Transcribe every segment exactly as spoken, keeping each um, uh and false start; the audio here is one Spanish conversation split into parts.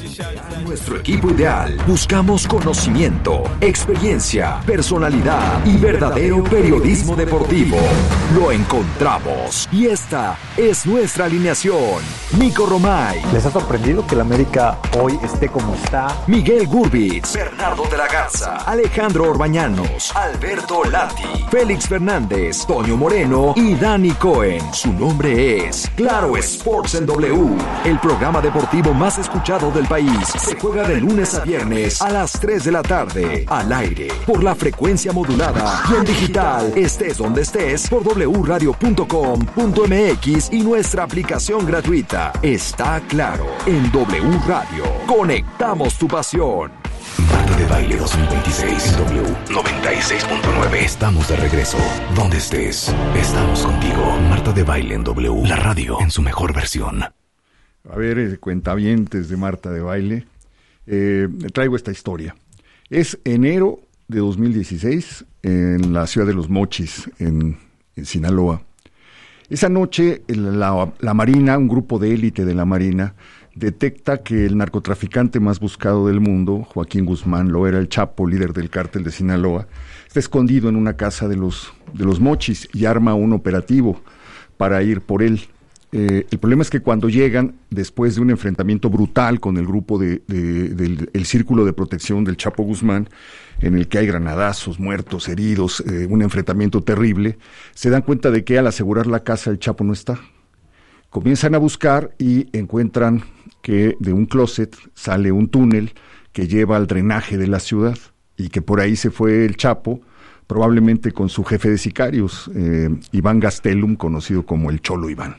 Nuestro equipo ideal. Buscamos conocimiento, experiencia, personalidad y verdadero periodismo deportivo. Lo encontramos y esta es nuestra alineación. Nico Romay. ¿Les ha sorprendido que el América hoy esté como está? Miguel Gurbitz, Bernardo de la Garza, Alejandro Orbañanos, Alberto Lati, Félix Fernández, Toño Moreno y Dani Cohen. Su nombre es Claro Sports en W, el programa deportivo más escuchado del país. Se juega de lunes a viernes a las tres de la tarde, al aire, por la frecuencia modulada y en digital, estés donde estés, por doble u radio punto com punto m x y nuestra aplicación gratuita. Está Claro en W Radio. Conectamos tu pasión. Marta de Baile dos mil veintiséis en W noventa y seis punto nueve. Estamos de regreso. Donde estés, estamos contigo. Marta de Baile en W, la radio en su mejor versión. A ver, eh, cuentavientes de Marta de Baile, eh, traigo esta historia. Es enero de dos mil dieciséis en la ciudad de Los Mochis, en, en Sinaloa. Esa noche la, la Marina, un grupo de élite de la Marina, detecta que el narcotraficante más buscado del mundo, Joaquín Guzmán, lo era el Chapo, líder del cártel de Sinaloa, está escondido en una casa de los, de los Mochis y arma un operativo para ir por él. Eh, el problema es que cuando llegan, después de un enfrentamiento brutal con el grupo de, de, del el Círculo de Protección del Chapo Guzmán, en el que hay granadazos, muertos, heridos, eh, un enfrentamiento terrible, se dan cuenta de que al asegurar la casa el Chapo no está. Comienzan a buscar y encuentran que de un closet sale un túnel que lleva al drenaje de la ciudad y que por ahí se fue el Chapo, probablemente con su jefe de sicarios, eh, Iván Gastelum, conocido como el Cholo Iván.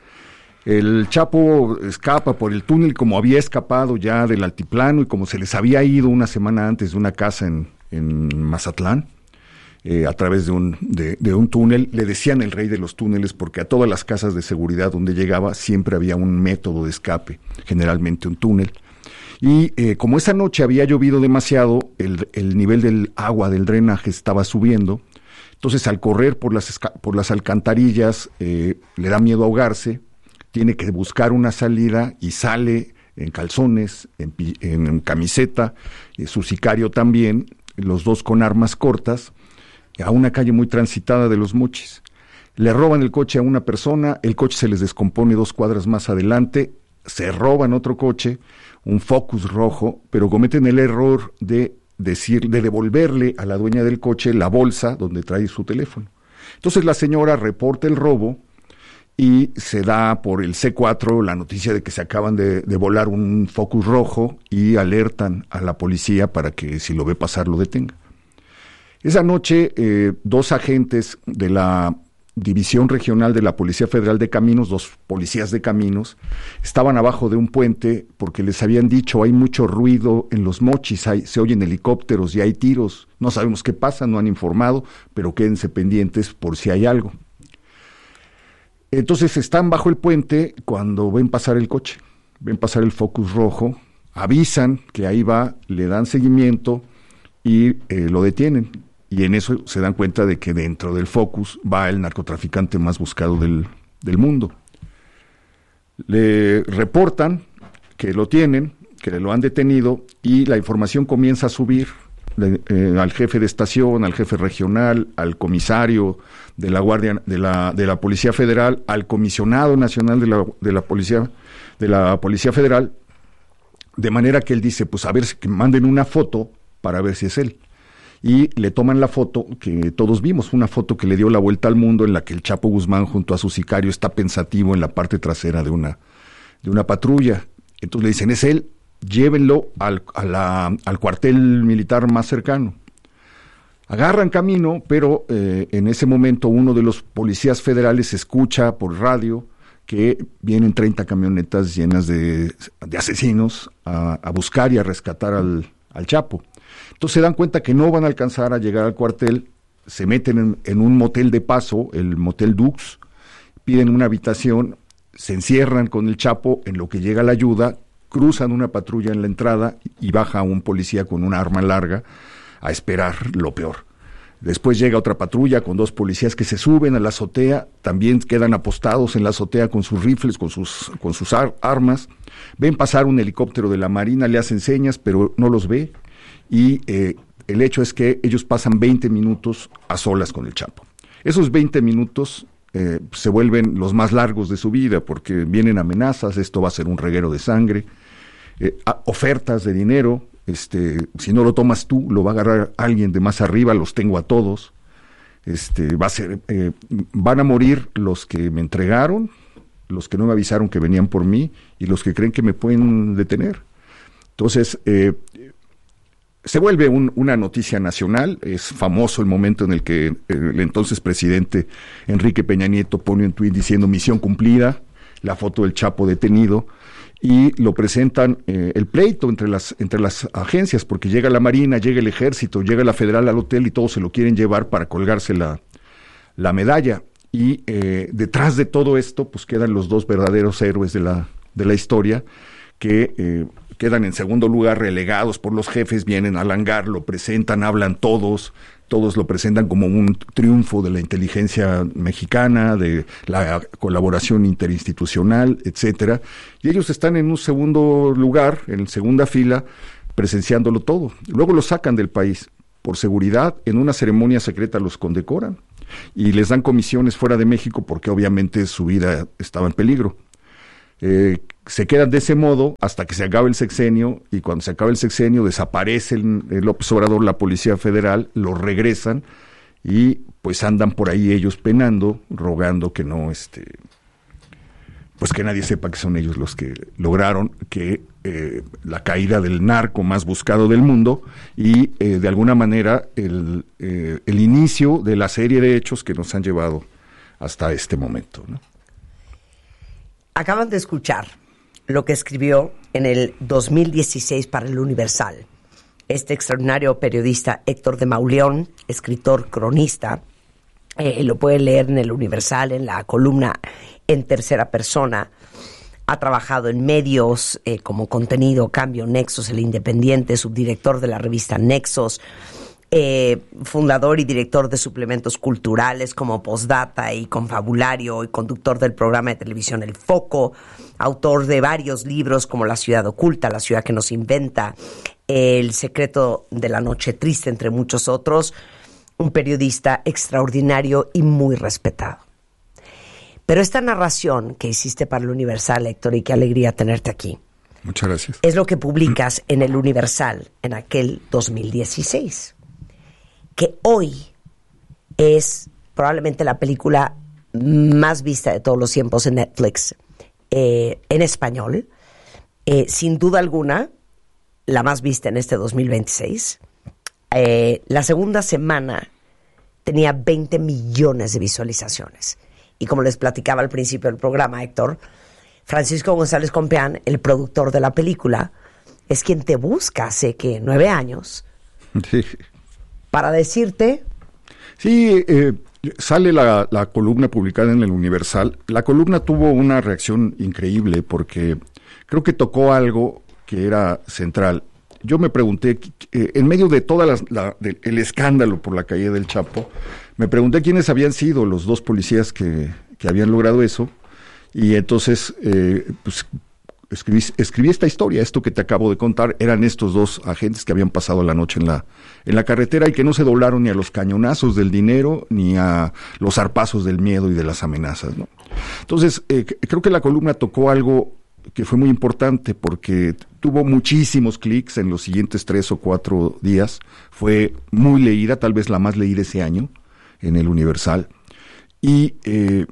El Chapo escapa por el túnel como había escapado ya del altiplano y como se les había ido una semana antes de una casa en, en Mazatlán, eh, a través de un, de, de un túnel. Le decían el rey de los túneles porque a todas las casas de seguridad donde llegaba siempre había un método de escape, generalmente un túnel. Y eh, como esa noche había llovido demasiado, el, el nivel del agua del drenaje estaba subiendo. Entonces al correr por las, por las alcantarillas eh, le da miedo ahogarse. Tiene que buscar una salida y sale en calzones, en, en camiseta, eh, su sicario también, los dos con armas cortas, a una calle muy transitada de Los Mochis. Le roban el coche a una persona, el coche se les descompone dos cuadras más adelante, se roban otro coche, un Focus rojo, pero cometen el error de decir, de devolverle a la dueña del coche la bolsa donde trae su teléfono. Entonces la señora reporta el robo, y se da por el ce cuatro la noticia de que se acaban de, de volar un Focus rojo y alertan a la policía para que si lo ve pasar lo detenga. Esa noche eh, dos agentes de la División Regional de la Policía Federal de Caminos, dos policías de caminos, estaban abajo de un puente porque les habían dicho hay mucho ruido en Los Mochis, hay, se oyen helicópteros y hay tiros, no sabemos qué pasa, no han informado, pero quédense pendientes por si hay algo. Entonces están bajo el puente cuando ven pasar el coche, ven pasar el Focus rojo, avisan que ahí va, le dan seguimiento y eh, lo detienen. Y en eso se dan cuenta de que dentro del Focus va el narcotraficante más buscado del, del mundo. Le reportan que lo tienen, que lo han detenido y la información comienza a subir. De, eh, al jefe de estación, al jefe regional, al comisario de la Guardia de la de la Policía Federal, al comisionado nacional de la de la Policía de la Policía Federal, de manera que él dice, pues a ver, que manden una foto para ver si es él. Y le toman la foto que todos vimos, una foto que le dio la vuelta al mundo en la que el Chapo Guzmán junto a su sicario está pensativo en la parte trasera de una de una patrulla. Entonces le dicen, es él. Llévenlo al, a la, al cuartel militar más cercano. Agarran camino, pero eh, en ese momento uno de los policías federales escucha por radio que vienen treinta camionetas llenas de, de asesinos a, a buscar y a rescatar al, al Chapo. Entonces se dan cuenta que no van a alcanzar a llegar al cuartel, se meten en, en un motel de paso, el Motel Dux, piden una habitación, se encierran con el Chapo en lo que llega la ayuda, cruzan una patrulla en la entrada y baja un policía con una arma larga a esperar lo peor. Después llega otra patrulla con dos policías que se suben a la azotea, también quedan apostados en la azotea con sus rifles, con sus, con sus ar- armas. Ven pasar un helicóptero de la Marina, le hacen señas, pero no los ve. Y eh, el hecho es que ellos pasan veinte minutos a solas con el Chapo. Esos veinte minutos eh, se vuelven los más largos de su vida, porque vienen amenazas, esto va a ser un reguero de sangre, eh, ofertas de dinero. Este, si no lo tomas tú, lo va a agarrar alguien de más arriba, los tengo a todos. Este, va a ser, eh, van a morir los que me entregaron, los que no me avisaron que venían por mí y los que creen que me pueden detener. Entonces, eh, se vuelve un, una noticia nacional. Es famoso el momento en el que eh, el entonces presidente Enrique Peña Nieto pone un tuit diciendo misión cumplida, la foto del Chapo detenido, y lo presentan eh, el pleito entre las entre las agencias, porque llega la Marina, llega el Ejército, llega la Federal al hotel y todos se lo quieren llevar para colgarse la, la medalla. Y eh, detrás de todo esto, pues quedan los dos verdaderos héroes de la, de la historia, que eh, quedan en segundo lugar relegados por los jefes, vienen al hangar, lo presentan, hablan todos, todos lo presentan como un triunfo de la inteligencia mexicana, de la colaboración interinstitucional, etcétera, y ellos están en un segundo lugar, en segunda fila, presenciándolo todo. Luego los sacan del país por seguridad, en una ceremonia secreta los condecoran y les dan comisiones fuera de México porque obviamente su vida estaba en peligro. Eh, se quedan de ese modo hasta que se acabe el sexenio, y cuando se acaba el sexenio desaparece el, el López Obrador, la Policía Federal, los regresan y pues andan por ahí ellos penando, rogando que no, este, pues que nadie sepa que son ellos los que lograron que eh, la caída del narco más buscado del mundo y eh, de alguna manera el, eh, el inicio de la serie de hechos que nos han llevado hasta este momento, ¿no? Acaban de escuchar lo que escribió en el dos mil dieciséis para el Universal este extraordinario periodista Héctor de Mauleón, escritor, cronista. Eh, lo puede leer en el Universal, en la columna en tercera persona. Ha trabajado en medios eh, como Contenido, Cambio, Nexos, El Independiente, subdirector de la revista Nexos, eh, fundador y director de suplementos culturales como Postdata y Confabulario, y conductor del programa de televisión El Foco, autor de varios libros como La Ciudad Oculta, La Ciudad que nos inventa, El Secreto de la Noche Triste, entre muchos otros. Un periodista extraordinario y muy respetado. Pero esta narración que hiciste para el Universal, Héctor, y qué alegría tenerte aquí. Muchas gracias. Es lo que publicas en el Universal en aquel dos mil dieciséis. Que hoy es probablemente la película más vista de todos los tiempos en Netflix, eh, en español. Eh, sin duda alguna, la más vista en este dos mil veintiséis. Eh, la segunda semana tenía veinte millones de visualizaciones. Y como les platicaba al principio del programa, Héctor, Francisco González Compeán, el productor de la película, es quien te busca hace que nueve años sí. para decirte... Sí, eh, sale la, la columna publicada en el Universal. La columna tuvo una reacción increíble porque creo que tocó algo que era central. Yo me pregunté, eh, en medio de todo la, de, el escándalo por la caída del Chapo, me pregunté quiénes habían sido los dos policías que, que habían logrado eso, y entonces eh, pues, escribí, escribí esta historia, esto que te acabo de contar. Eran estos dos agentes que habían pasado la noche en la, en la carretera y que no se doblaron ni a los cañonazos del dinero ni a los zarpazos del miedo y de las amenazas, ¿no? Entonces, eh, creo que la columna tocó algo que fue muy importante porque tuvo muchísimos clics en los siguientes tres o cuatro días. Fue muy leída, tal vez la más leída ese año en el Universal. Y eh,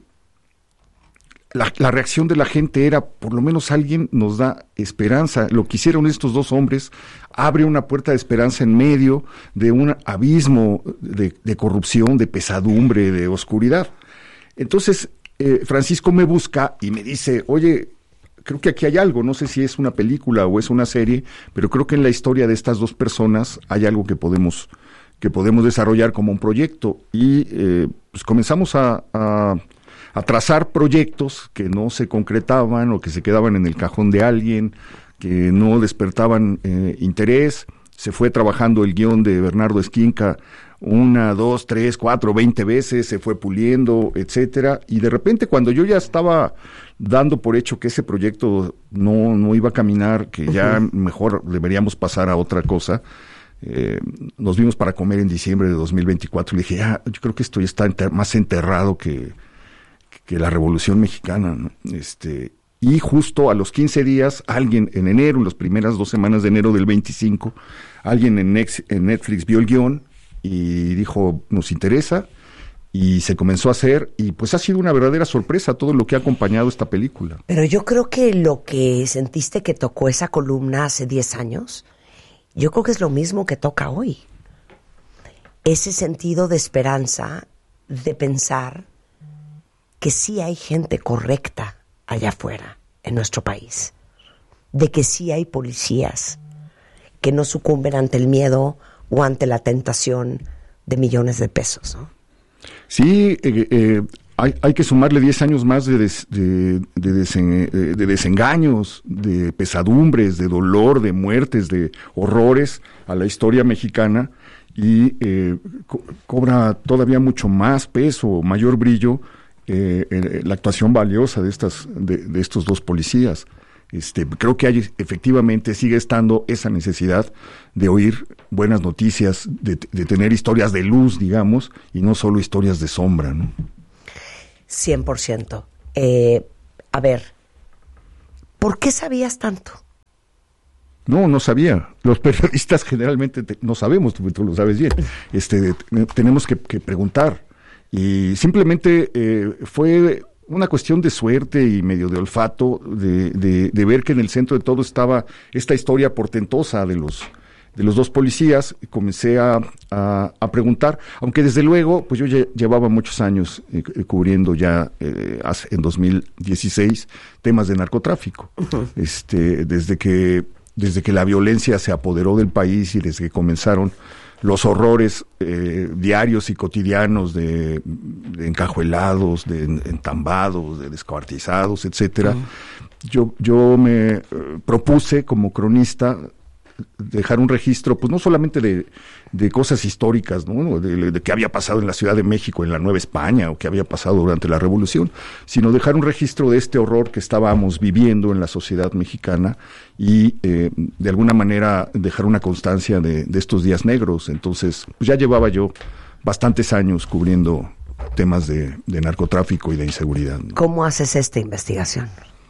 la, la reacción de la gente era, por lo menos alguien nos da esperanza. Lo que hicieron estos dos hombres abre una puerta de esperanza en medio de un abismo de, de corrupción, de pesadumbre, de oscuridad. Entonces, eh, Francisco me busca y me dice, oye, creo que aquí hay algo, no sé si es una película o es una serie, pero creo que en la historia de estas dos personas hay algo que podemos, que podemos desarrollar como un proyecto. Y eh, pues comenzamos a, a, a trazar proyectos que no se concretaban o que se quedaban en el cajón de alguien, que no despertaban eh, interés. Se fue trabajando el guión de Bernardo Esquinca una, dos, tres, cuatro, veinte veces, se fue puliendo, etcétera, y de repente cuando yo ya estaba dando por hecho que ese proyecto no, no iba a caminar, que ya uh-huh. mejor deberíamos pasar a otra cosa, eh, nos vimos para comer en diciembre de dos mil veinticuatro, y le dije, ya, yo creo que esto ya está enter- más enterrado que, que la Revolución Mexicana, ¿no? Este, y justo a los quince días, alguien en enero, en las primeras dos semanas de enero del veinticinco, alguien en, Nex- en Netflix vio el guión y dijo, nos interesa, y se comenzó a hacer, y pues ha sido una verdadera sorpresa todo lo que ha acompañado esta película. Pero yo creo que lo que sentiste que tocó esa columna hace diez años, yo creo que es lo mismo que toca hoy. Ese sentido de esperanza, de pensar que sí hay gente correcta allá afuera, en nuestro país, de que sí hay policías que no sucumben ante el miedo o ante la tentación de millones de pesos, ¿no? Sí, eh, eh, hay, hay que sumarle diez años más de, des, de, de, desen, de desengaños, de pesadumbres, de dolor, de muertes, de horrores a la historia mexicana, y eh, co- cobra todavía mucho más peso, mayor brillo, eh, eh, la actuación valiosa de, estas, de, de estos dos policías. Este, creo que hay, efectivamente sigue estando esa necesidad de oír buenas noticias, de, de tener historias de luz, digamos, y no solo historias de sombra, ¿no? cien por ciento. Eh, a ver, ¿por qué sabías tanto? No, no sabía. Los periodistas generalmente te, no sabemos, tú, tú lo sabes bien. Este, te, tenemos que, que preguntar. Y simplemente eh, fue una cuestión de suerte y medio de olfato, de, de, de ver que en el centro de todo estaba esta historia portentosa de los de los dos policías. Y comencé a, a, a preguntar, aunque desde luego, pues yo ya llevaba muchos años eh, cubriendo ya eh, hace, en dos mil dieciséis temas de narcotráfico. Uh-huh. Este, desde que desde que la violencia se apoderó del país y desde que comenzaron los horrores eh, diarios y cotidianos de, de encajuelados, de entambados, de descuartizados, etcétera. Uh-huh. Yo, yo me eh, propuse como cronista dejar un registro, pues no solamente de, de cosas históricas, ¿no? De, de qué había pasado en la Ciudad de México, en la Nueva España, o qué había pasado durante la Revolución, sino dejar un registro de este horror que estábamos viviendo en la sociedad mexicana y eh, de alguna manera dejar una constancia de, de estos días negros. Entonces, pues ya llevaba yo bastantes años cubriendo temas de, de narcotráfico y de inseguridad, ¿no? ¿Cómo haces esta investigación?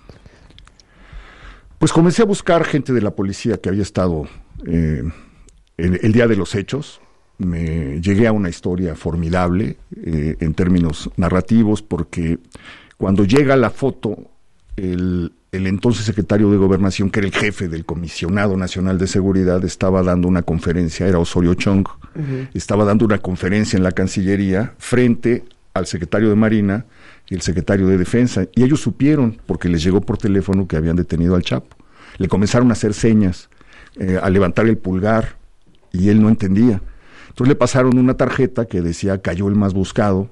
Pues comencé a buscar gente de la policía que había estado eh, el, el día de los hechos. Me llegué a una historia formidable eh, en términos narrativos, porque cuando llega la foto, el, el entonces secretario de Gobernación, que era el jefe del Comisionado Nacional de Seguridad, estaba dando una conferencia, era Osorio Chong, uh-huh. estaba dando una conferencia en la Cancillería frente al secretario de Marina y el secretario de Defensa, y ellos supieron, porque les llegó por teléfono, que habían detenido al Chapo. Le comenzaron a hacer señas, eh, a levantar el pulgar, y él no entendía. Entonces le pasaron una tarjeta que decía cayó el más buscado,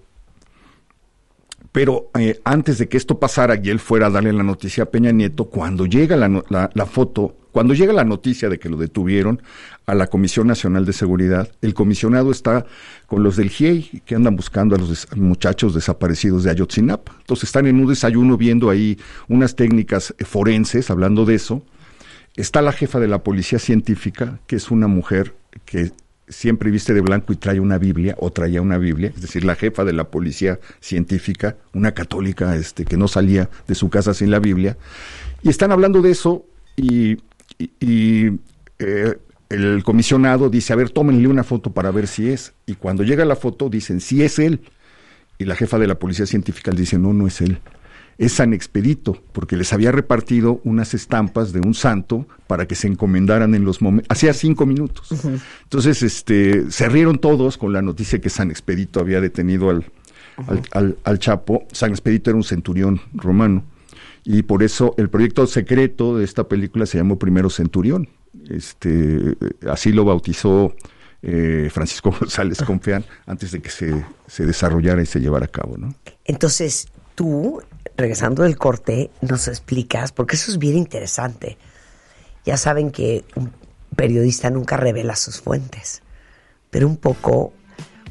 pero eh, antes de que esto pasara y él fuera a darle la noticia a Peña Nieto, cuando llega la, la, la foto, cuando llega la noticia de que lo detuvieron a la Comisión Nacional de Seguridad, el comisionado está con los del G I E I que andan buscando a los des- muchachos desaparecidos de Ayotzinapa. Entonces están en un desayuno viendo ahí unas técnicas forenses, hablando de eso. Está la jefa de la policía científica, que es una mujer que siempre viste de blanco y trae una Biblia, o traía una Biblia, es decir, la jefa de la policía científica, una católica este, que no salía de su casa sin la Biblia, y están hablando de eso, y, y, y eh, el comisionado dice, a ver, tómenle una foto para ver si es, y cuando llega la foto dicen, sí es él, y la jefa de la policía científica le dice, no, no es él. Es San Expedito, porque les había repartido unas estampas de un santo para que se encomendaran en los momentos, hacía cinco minutos. Uh-huh. Entonces, este, se rieron todos con la noticia que San Expedito había detenido al, uh-huh. al, al, al Chapo. San Expedito era un centurión romano, y por eso el proyecto secreto de esta película se llamó Primero Centurión. Este, así lo bautizó eh, Francisco González Confeán antes de que se, se desarrollara y se llevara a cabo, ¿no? Entonces, tú, regresando del corte, nos explicas, porque eso es bien interesante. Ya saben que un periodista nunca revela sus fuentes, pero un poco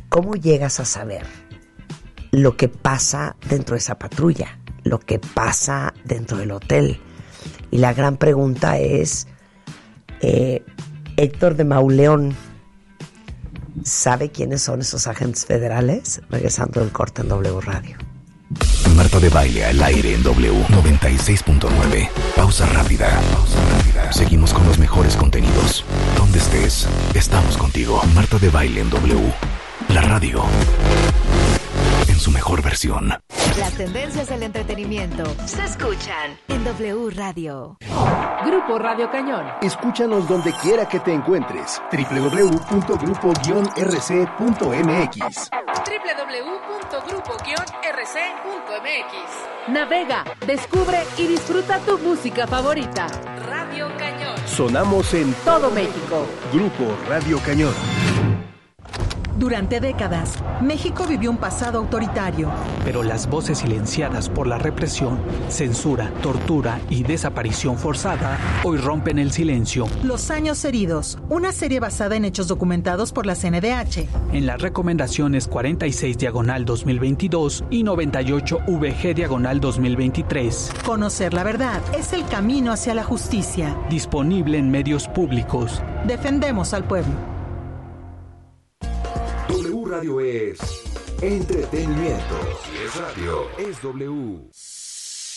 ¿cómo llegas a saber lo que pasa dentro de esa patrulla, lo que pasa dentro del hotel? Y la gran pregunta es, eh, Héctor de Mauleón, ¿sabe quiénes son esos agentes federales? Regresando del corte en W Radio. Marta de Baile al aire en W noventa y seis punto nueve. Pausa rápida. Pausa rápida. Seguimos con los mejores contenidos. Donde estés, estamos contigo. Marta de Baile en W. La radio en su mejor versión. Las tendencias del entretenimiento se escuchan en W Radio. Grupo Radio Cañón. Escúchanos donde quiera que te encuentres. doble u doble u doble u punto grupo guion r c punto m x. doble u doble u doble u punto grupo guion r c punto m x. Navega, descubre y disfruta tu música favorita. Radio Cañón. Sonamos en todo México. Grupo Radio Cañón. Durante décadas, México vivió un pasado autoritario. Pero las voces silenciadas por la represión, censura, tortura y desaparición forzada hoy rompen el silencio. Los años heridos, una serie basada en hechos documentados por la C N D H. En las recomendaciones cuarenta y seis diagonal dos mil veintidós y noventa y ocho V G diagonal dos mil veintitrés. Conocer la verdad es el camino hacia la justicia. Disponible en medios públicos. Defendemos al pueblo. W Radio es entretenimiento. Si es radio, es W.